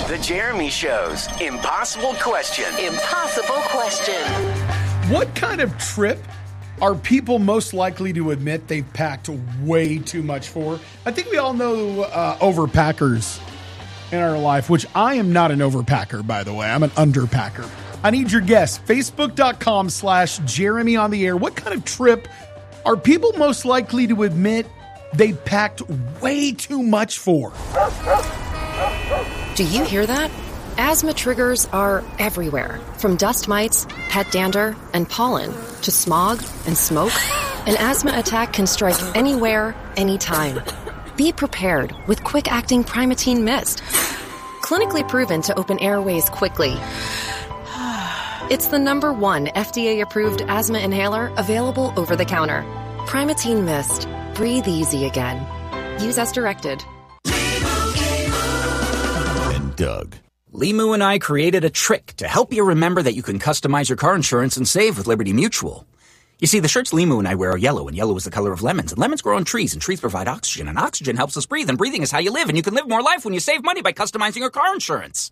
The Jeremy Show's Impossible Question. Impossible Question. What kind of trip are people most likely to admit they've packed way too much for? I think we all know overpackers in our life, which I am not an overpacker, by the way. I'm an underpacker. I need your guess. Facebook.com/Jeremy on the air. What kind of trip are people most likely to admit they packed way too much for? Do you hear that? Asthma triggers are everywhere, from dust mites, pet dander, and pollen, to smog and smoke. An asthma attack can strike anywhere, anytime. Be prepared with quick-acting Primatene Mist. Clinically proven to open airways quickly. It's the #1 FDA-approved asthma inhaler available over the counter. Primatene Mist. Breathe easy again. Use as directed. And Doug. Limu and I created a trick to help you remember that you can customize your car insurance and save with Liberty Mutual. You see, the shirts Limu and I wear are yellow, and yellow is the color of lemons, and lemons grow on trees, and trees provide oxygen, and oxygen helps us breathe, and breathing is how you live, and you can live more life when you save money by customizing your car insurance.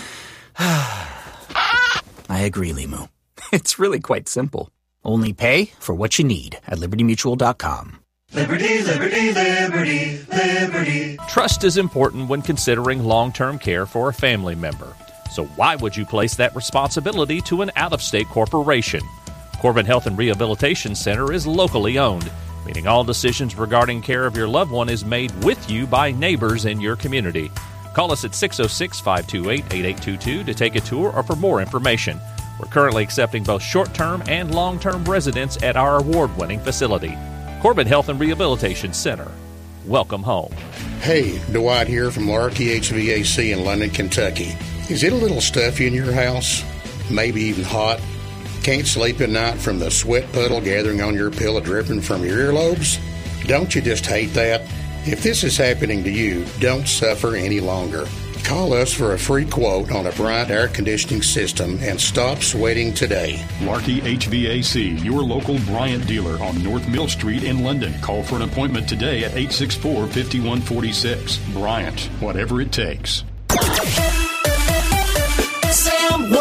I agree, Limu. It's really quite simple. Only pay for what you need at LibertyMutual.com. Liberty, liberty, liberty, liberty. Trust is important when considering long-term care for a family member. So why would you place that responsibility to an out-of-state corporation? Corbin Health and Rehabilitation Center is locally owned, meaning all decisions regarding care of your loved one is made with you by neighbors in your community. Call us at 606-528-8822 to take a tour or for more information. We're currently accepting both short-term and long-term residents at our award-winning facility. Corbin Health and Rehabilitation Center. Welcome home. Hey, Dwight here from Larky HVAC in London, Kentucky. Is it a little stuffy in your house? Maybe even hot? Can't sleep at night from the sweat puddle gathering on your pillow dripping from your earlobes? Don't you just hate that? If this is happening to you, don't suffer any longer. Call us for a free quote on a Bryant air conditioning system and stop sweating today. Larky HVAC, your local Bryant dealer on North Mill Street in London. Call for an appointment today at 864-5146. Bryant, whatever it takes. Sam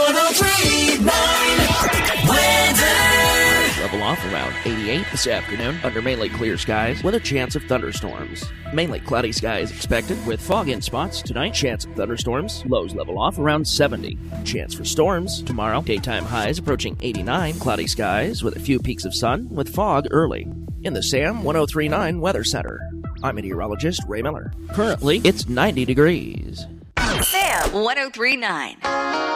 103.9 weather. Level off around 88 this afternoon under mainly clear skies with a chance of thunderstorms. Mainly cloudy skies expected with fog in spots tonight. Chance of thunderstorms. Lows level off around 70. Chance for storms tomorrow. Daytime highs approaching 89. Cloudy skies with a few peaks of sun with fog early. In the Sam 103.9 Weather Center, I'm meteorologist Ray Miller. Currently, it's 90 degrees. Sam 103.9.